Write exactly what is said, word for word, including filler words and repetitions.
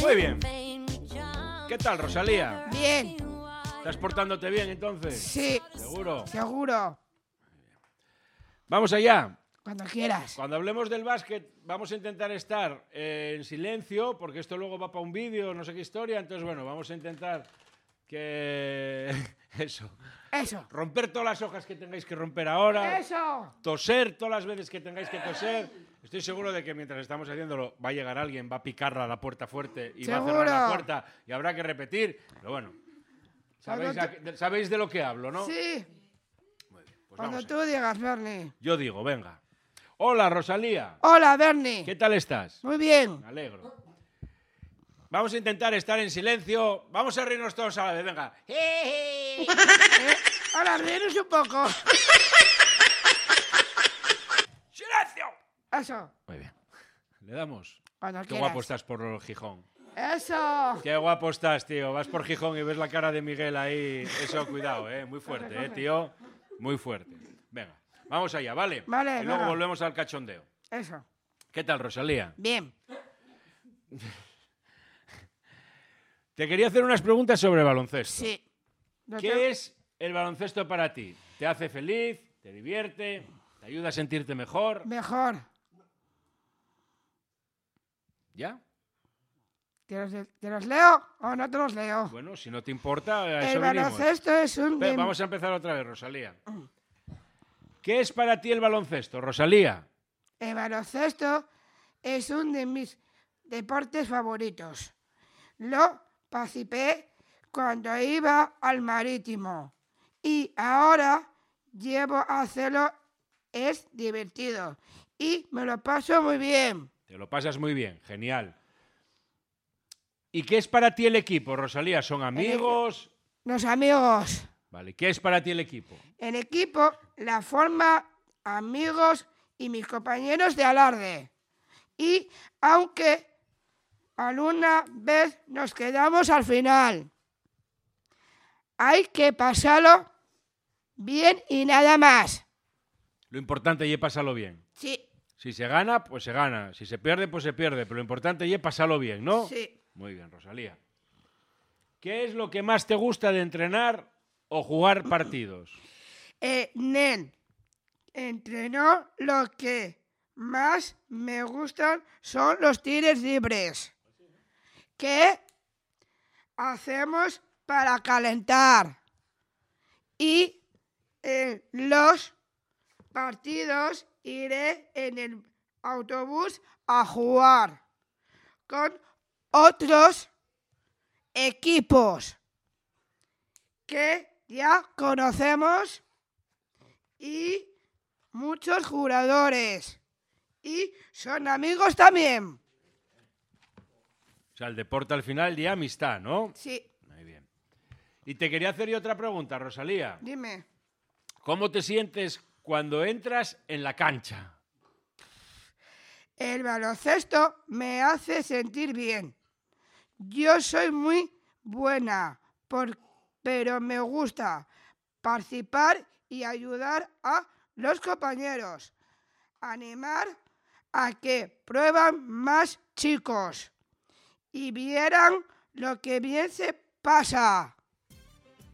Muy bien. ¿Qué tal, Rosalía? Bien. ¿Estás portándote bien, entonces? Sí. ¿Seguro? Seguro. Vamos allá. Cuando quieras. Cuando hablemos del básquet, vamos a intentar estar eh, en silencio, porque esto luego va para un vídeo, no sé qué historia. Entonces, bueno, vamos a intentar que... Eso. Eso. Romper todas las hojas que tengáis que romper ahora. Eso. Toser todas las veces que tengáis que toser. Estoy seguro de que mientras estamos haciéndolo va a llegar alguien, va a picar a la puerta fuerte y Seguro. va a cerrar la puerta y habrá que repetir. Pero bueno, sabéis, a- sabéis de lo que hablo, ¿no? Sí. Muy bien, pues Cuando vamos tú digas, Bernie. Yo digo, venga. Hola, Rosalía. Hola, Bernie. ¿Qué tal estás? Muy bien. Me alegro. Vamos a intentar estar en silencio. Vamos a reírnos todos a la vez, venga. Eh, Hola, ríenos un poco. ¡Silencio! Eso. Muy bien. Le damos. Cuando Qué quieras. guapo estás por Gijón. Eso. Qué guapo estás, tío. Vas por Gijón y ves la cara de Miguel ahí. Eso, cuidado, ¿eh? Muy fuerte, ¿eh, tío? Muy fuerte. Venga, vamos allá, ¿vale? Vale, Y luego venga. volvemos al cachondeo. Eso. ¿Qué tal, Rosalía? Bien. Te quería hacer unas preguntas sobre baloncesto. Sí. Lo ¿Qué tengo- es el baloncesto para ti? ¿Te hace feliz? ¿Te divierte? ¿Te ayuda a sentirte mejor? Mejor. ¿Ya? ¿Te los, te los leo o no te los leo? Bueno, si no te importa, a El eso venimos. baloncesto es un... Ve, de- Vamos a empezar otra vez, Rosalía. ¿Qué es para ti el baloncesto, Rosalía? El baloncesto es uno de mis deportes favoritos. Lo participé cuando iba al Marítimo y ahora llevo a hacerlo. Es divertido y me lo paso muy bien. Te lo pasas muy bien, genial. ¿Y qué es para ti el equipo, Rosalía? ¿Son amigos? Los amigos. Vale, ¿qué es para ti el equipo? En equipo la forma amigos y mis compañeros de alarde. Y aunque alguna vez nos quedamos al final, hay que pasarlo bien y nada más. Lo importante es pasarlo bien. Sí, Si se gana, pues se gana. Si se pierde, pues se pierde. Pero lo importante es pasarlo bien, ¿no? sí. Muy bien, Rosalía. ¿Qué es lo que más te gusta de entrenar o jugar partidos? Eh, Nen, entrenó lo que más me gustan son los tiros libres. ¿Qué hacemos para calentar? Y en los partidos iré en el autobús a jugar con otros equipos que ya conocemos y muchos jugadores y son amigos también. O sea, el deporte al final de amistad, ¿no? Sí, Muy bien. Y te quería hacer yo otra pregunta, Rosalía. dime. ¿Cómo te sientes cuando entras en la cancha? El baloncesto me hace sentir bien. Yo soy muy buena, por- pero me gusta participar y ayudar a los compañeros. Animar a que prueban más chicos y vieran lo que bien se pasa.